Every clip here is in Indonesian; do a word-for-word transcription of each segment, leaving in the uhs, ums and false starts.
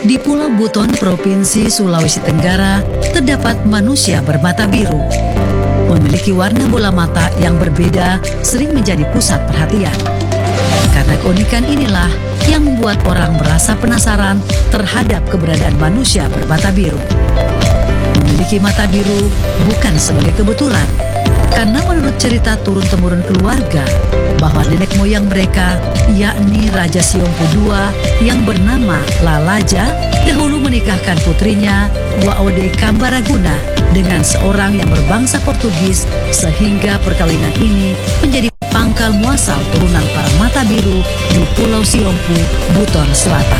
Di Pulau Buton, Provinsi Sulawesi Tenggara, terdapat manusia bermata biru. Memiliki warna bola mata yang berbeda sering menjadi pusat perhatian. Karena keunikan inilah yang membuat orang merasa penasaran terhadap keberadaan manusia bermata biru. Memiliki mata biru bukan sebagai kebetulan, karena menurut cerita turun-temurun keluarga bahwa nenek moyang mereka, yakni Raja Siompu kedua yang bernama Lalaja, dahulu menikahkan putrinya Waode Kambaraguna dengan seorang yang berbangsa Portugis, sehingga perkawinan ini menjadi pangkal muasal turunan para mata biru di Pulau Siompu, Buton Selatan.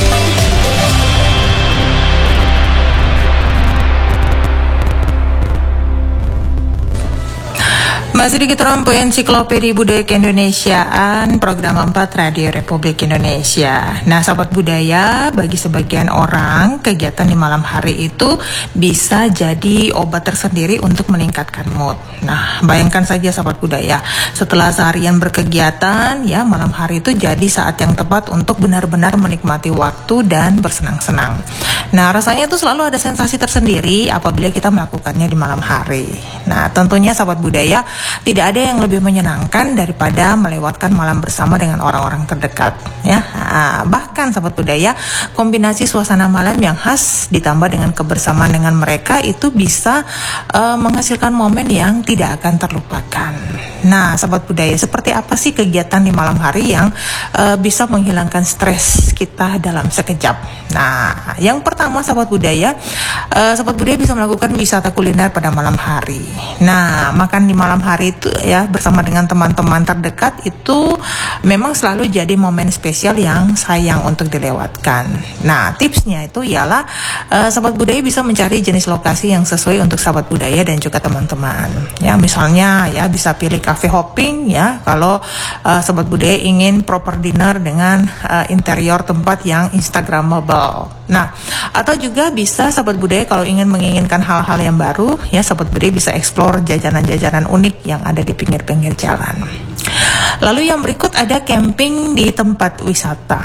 Masih di Keterampu Ensiklopedia Budaya Keindonesiaan, program empat Radio Republik Indonesia. Nah, sahabat budaya, bagi sebagian orang, kegiatan di malam hari itu bisa jadi obat tersendiri untuk meningkatkan mood. Nah, bayangkan saja sahabat budaya, setelah seharian berkegiatan, ya malam hari itu jadi saat yang tepat untuk benar-benar menikmati waktu dan bersenang-senang. Nah, rasanya itu selalu ada sensasi tersendiri apabila kita melakukannya di malam hari. Nah, tentunya sahabat budaya, tidak ada yang lebih menyenangkan daripada melewatkan malam bersama dengan orang-orang terdekat, ya. Nah, bahkan sahabat budaya, kombinasi suasana malam yang khas ditambah dengan kebersamaan dengan mereka itu bisa uh, menghasilkan momen yang tidak akan terlupakan. Nah, sahabat budaya, seperti apa sih kegiatan di malam hari yang uh, bisa menghilangkan stres kita dalam sekejap? Nah, yang pertama sahabat budaya, uh, sahabat budaya bisa melakukan wisata kuliner pada malam hari. Nah, makan di malam hari itu ya bersama dengan teman-teman terdekat itu memang selalu jadi momen spesial yang sayang untuk dilewatkan. Nah, tipsnya itu ialah uh, sahabat budaya bisa mencari jenis lokasi yang sesuai untuk sahabat budaya dan juga teman-teman. Ya, misalnya ya bisa pilih cafe hopping ya kalau uh, sahabat budaya ingin proper dinner dengan uh, interior tempat yang instagramable. Nah, atau juga bisa sahabat budaya kalau ingin menginginkan hal-hal yang baru ya sahabat budaya bisa explore jajanan-jajanan unik yang ada di pinggir-pinggir jalan. Lalu yang berikut ada camping di tempat wisata.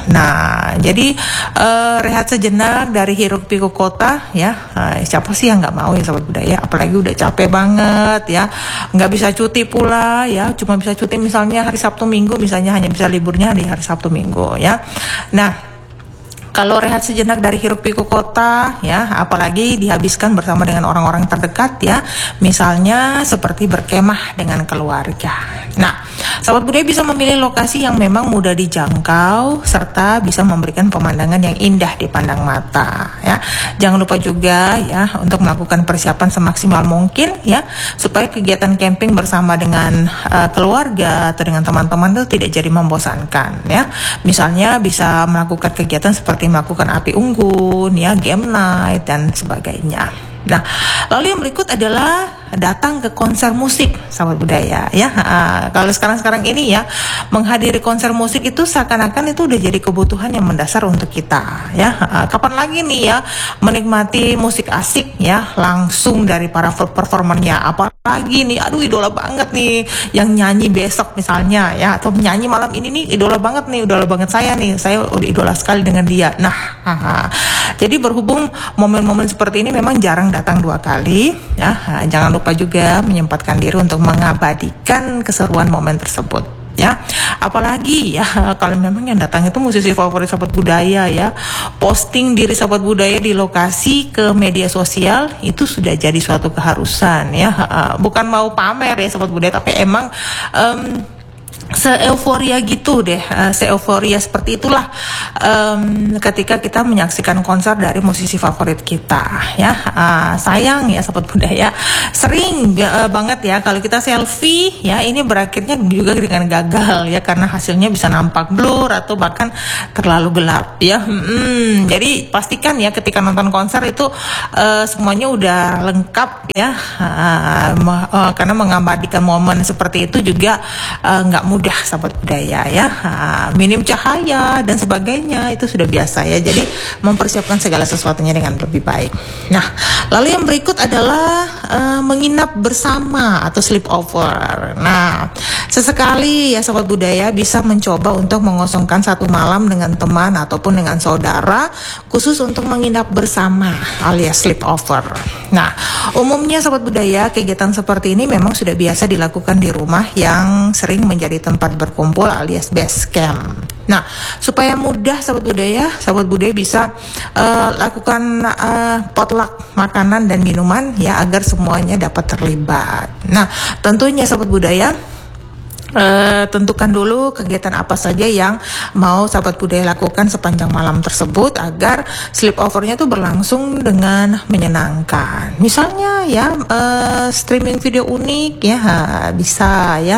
Nah, jadi uh, rehat sejenak dari hiruk pikuk kota ya. Uh, siapa sih yang nggak mau ya sahabat budaya? Apalagi udah capek banget ya, nggak bisa cuti pula ya. Cuma bisa cuti misalnya hari Sabtu Minggu, misalnya hanya bisa liburnya di hari Sabtu Minggu ya. Nah, kalau rehat sejenak dari hiruk pikuk kota ya, apalagi dihabiskan bersama dengan orang-orang terdekat ya, misalnya seperti berkemah dengan keluarga. Nah, sahabat budaya bisa memilih lokasi yang memang mudah dijangkau serta bisa memberikan pemandangan yang indah dipandang mata ya. Jangan lupa juga ya untuk melakukan persiapan semaksimal mungkin ya supaya kegiatan camping bersama dengan uh, keluarga atau dengan teman-teman itu tidak jadi membosankan ya. Misalnya bisa melakukan kegiatan seperti melakukan api unggun, ya, game night dan sebagainya. Nah, lalu yang berikut adalah datang ke konser musik, sahabat budaya, ya. Uh, kalau sekarang-sekarang ini ya, menghadiri konser musik itu seakan-akan itu udah jadi kebutuhan yang mendasar untuk kita, ya. Uh, kapan lagi nih ya menikmati musik asik, ya, langsung dari para performernya. Apalagi nih, aduh idola banget nih yang nyanyi besok misalnya, ya, atau nyanyi malam ini nih idola banget nih, idola banget saya nih, saya udah idola sekali dengan dia. Nah, uh, jadi berhubung momen-momen seperti ini memang jarang datang dua kali, ya. Uh, jangan lupa lupa juga menyempatkan diri untuk mengabadikan keseruan momen tersebut ya. Apalagi ya kalau memang yang datang itu musisi favorit sahabat budaya ya, posting diri sahabat budaya di lokasi ke media sosial itu sudah jadi suatu keharusan ya. Bukan mau pamer ya sahabat budaya, tapi emang um, se-euforia gitu deh, uh, se-euforia seperti itulah um, ketika kita menyaksikan konser dari musisi favorit kita ya. Uh, sayang ya sahabat budaya, sering uh, banget ya kalau kita selfie ya ini berakhirnya juga dengan gagal ya, karena hasilnya bisa nampak blur atau bahkan terlalu gelap ya. Hmm, jadi pastikan ya ketika nonton konser itu uh, semuanya udah lengkap ya, uh, uh, karena mengabadikan momen seperti itu juga uh, nggak nggak mudah sahabat budaya ya, uh, minim cahaya dan sebagainya itu sudah biasa ya. Jadi mempersiapkan segala sesuatunya dengan lebih baik. Nah, lalu yang berikut adalah uh, menginap bersama atau sleepover. Nah, sesekali ya sahabat budaya bisa mencoba untuk mengosongkan satu malam dengan teman ataupun dengan saudara khusus untuk menginap bersama alias sleepover. Nah, umumnya sahabat budaya kegiatan seperti ini memang sudah biasa dilakukan di rumah yang sering menjadi tempat berkumpul alias base camp. Nah, supaya mudah sahabat budaya, sahabat budaya bisa uh, lakukan uh, potluck makanan dan minuman ya agar semuanya dapat terlibat. Nah, tentunya sahabat budaya Uh, tentukan dulu kegiatan apa saja yang mau sahabat budaya lakukan sepanjang malam tersebut agar sleepovernya tuh berlangsung dengan menyenangkan. Misalnya ya uh, streaming video unik ya bisa ya.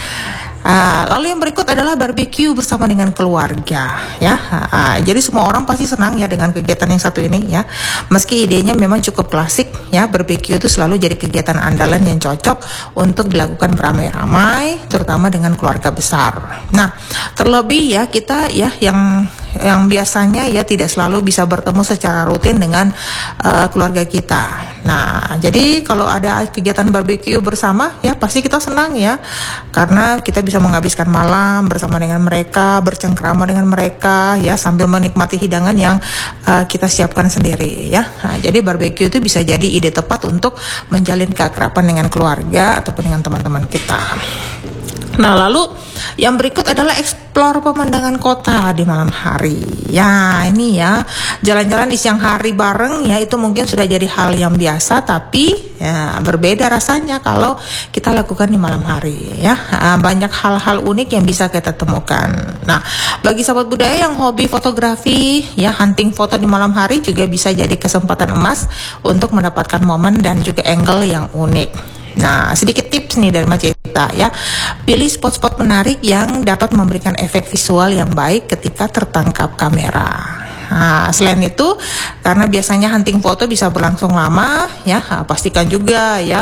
Uh, lalu yang berikut adalah barbecue bersama dengan keluarga ya. Uh, jadi semua orang pasti senang ya dengan kegiatan yang satu ini ya. Meski idenya memang cukup klasik ya, barbecue itu selalu jadi kegiatan andalan yang cocok untuk dilakukan beramai-ramai, terutama dengan keluarga besar. Nah, terlebih ya kita ya yang yang biasanya ya tidak selalu bisa bertemu secara rutin dengan uh, keluarga kita. Nah, jadi kalau ada kegiatan barbecue bersama ya pasti kita senang ya, karena kita bisa menghabiskan malam bersama dengan mereka, bercengkrama dengan mereka ya sambil menikmati hidangan yang uh, kita siapkan sendiri ya. Nah, jadi barbecue itu bisa jadi ide tepat untuk menjalin keakraban dengan keluarga ataupun dengan teman-teman kita. Nah, lalu yang berikut adalah explore pemandangan kota di malam hari. Ya, ini ya, jalan-jalan di siang hari bareng ya itu mungkin sudah jadi hal yang biasa, tapi ya berbeda rasanya kalau kita lakukan di malam hari ya. Banyak hal-hal unik yang bisa kita temukan. Nah, bagi sahabat budaya yang hobi fotografi ya, hunting foto di malam hari juga bisa jadi kesempatan emas untuk mendapatkan momen dan juga angle yang unik. Nah, sedikit tips nih dari Macita ya. Pilih spot-spot menarik yang dapat memberikan efek visual yang baik ketika tertangkap kamera. Nah, selain itu, karena biasanya hunting foto bisa berlangsung lama ya, pastikan juga ya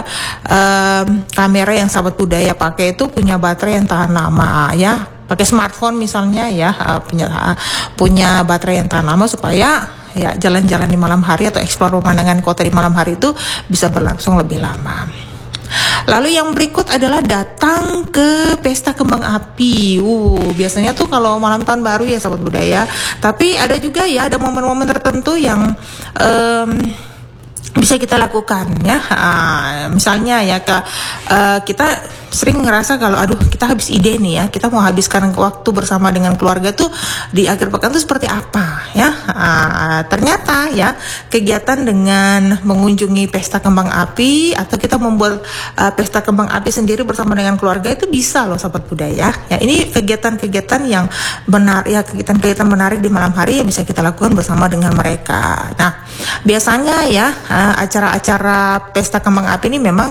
um, kamera yang sahabat budaya pakai itu punya baterai yang tahan lama ya. Pakai smartphone misalnya ya, punya punya baterai yang tahan lama supaya ya jalan-jalan di malam hari atau eksplor pemandangan kota di malam hari itu bisa berlangsung lebih lama. Lalu yang berikut adalah datang ke pesta kembang api. Uh, biasanya tuh kalau malam tahun baru ya sahabat budaya. Tapi ada juga ya, ada momen-momen tertentu yang um, bisa kita lakukan ya. Uh, misalnya ya ke, uh, kita sering ngerasa kalau aduh kita habis ide nih ya, kita mau habiskan waktu bersama dengan keluarga tuh di akhir pekan tuh seperti apa ya. Uh, ternyata ya kegiatan dengan mengunjungi pesta kembang api atau kita membuat uh, pesta kembang api sendiri bersama dengan keluarga itu bisa loh sahabat budaya ya. Ini kegiatan-kegiatan yang benar ya, kegiatan-kegiatan menarik di malam hari yang bisa kita lakukan bersama dengan mereka. Nah, biasanya ya uh, acara-acara pesta kembang api ini memang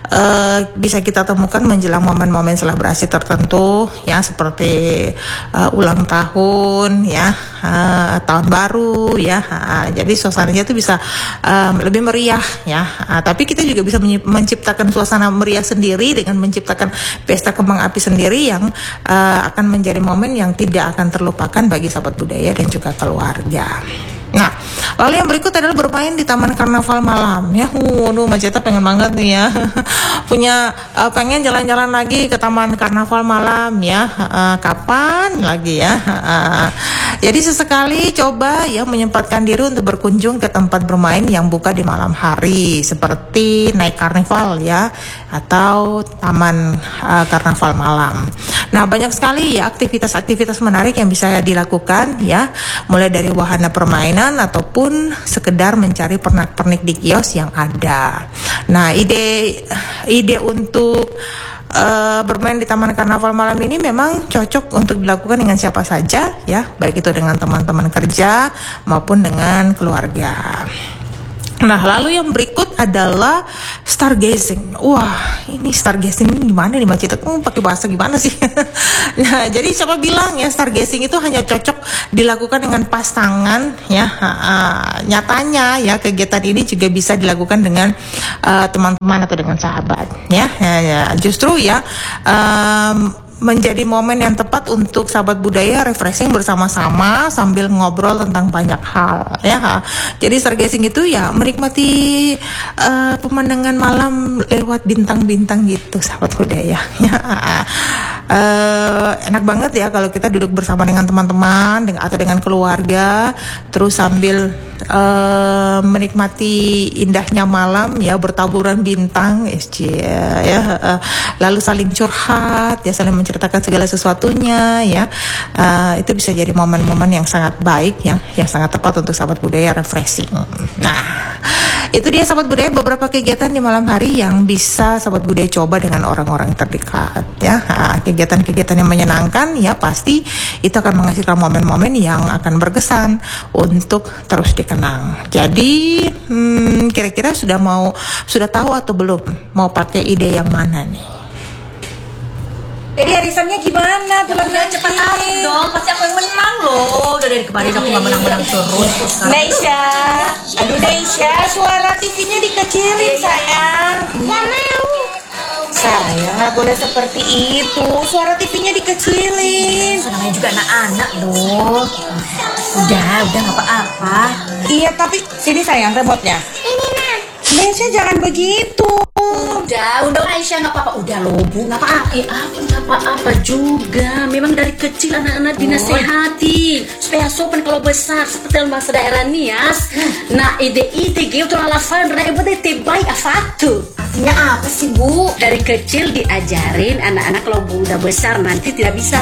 uh, bisa kita temukan menjelang momen-momen selebrasi tertentu ya, seperti uh, ulang tahun ya, uh, tahun baru ya. Uh, jadi suasananya itu bisa um, lebih meriah ya. Uh, tapi kita juga bisa menciptakan suasana meriah sendiri dengan menciptakan pesta kembang api sendiri yang uh, akan menjadi momen yang tidak akan terlupakan bagi sahabat budaya dan juga keluarga. Nah, lalu yang berikut adalah bermain di Taman Karnaval malam ya. Waduh, Macita pengen banget nih ya. Punya uh, pengen jalan-jalan lagi ke Taman Karnaval malam ya. Uh, kapan lagi ya? Uh, jadi sesekali coba ya menyempatkan diri untuk berkunjung ke tempat bermain yang buka di malam hari, seperti naik karnival ya atau taman uh, karnaval malam. Nah, banyak sekali ya aktivitas-aktivitas menarik yang bisa dilakukan ya, mulai dari wahana permainan ataupun sekedar mencari pernak-pernik di kios yang ada. Nah, ide ide untuk uh, bermain di Taman Karnaval malam ini memang cocok untuk dilakukan dengan siapa saja ya, baik itu dengan teman-teman kerja maupun dengan keluarga. Nah, lalu yang berikut adalah stargazing. Wah, ini stargazing ini gimana nih Mbak Cita? Oh, pakai bahasa gimana sih? Nah, jadi siapa bilang ya stargazing itu hanya cocok dilakukan dengan pasangan ya? Uh, nyatanya ya kegiatan ini juga bisa dilakukan dengan uh, teman-teman atau dengan sahabat ya. Ya, ya. Justru ya um, menjadi momen yang tepat untuk sahabat budaya refreshing bersama-sama sambil ngobrol tentang banyak hal ya. Jadi stargazing itu ya menikmati uh, pemandangan malam lewat bintang-bintang gitu sahabat budaya ya. Uh, enak banget ya kalau kita duduk bersama dengan teman-teman dengan, atau dengan keluarga terus sambil uh, menikmati indahnya malam ya, bertaburan bintang S C ya, uh, lalu saling curhat ya, saling menceritakan segala sesuatunya ya. Uh, itu bisa jadi momen-momen yang sangat baik ya, yang sangat tepat untuk sahabat budaya refreshing. Nah, itu dia sahabat budaya beberapa kegiatan di malam hari yang bisa sahabat budaya coba dengan orang-orang terdekat ya. Nah, kegiatan-kegiatan yang menyenangkan ya pasti itu akan menghasilkan momen-momen yang akan berkesan untuk terus dikenang. Jadi hmm, kira-kira sudah mau sudah tahu atau belum mau pakai ide yang mana nih? Jadi arisannya gimana? Udah cepat tarik dong, pasti aku yang menang loh. Udah dari kemarin aku nggak menang-menang terus. Neisha, aduh Neisha, suara T V-nya dikecilin sayang. Gak mau. Sayang, nggak boleh seperti itu. Suara T V-nya dikecilin. Namanya juga anak-anak loh. Udah, udah nggak apa-apa. Iya, tapi sini sayang remote-nya. Ini nah. Neisha jangan begitu. Udah, udah Aisyah nggak apa-apa. Udah loh Bu, nggak apa-apa. Eh, apa nggak apa-apa juga. Memang dari kecil anak-anak dinasehati supaya sopan kalau besar seperti yang bahasa daerah Nias. Nah, ide-ide gitu alasan karena ibu teh baik afatu. Artinya apa sih Bu? Dari kecil diajarin anak-anak kalau udah besar nanti tidak bisa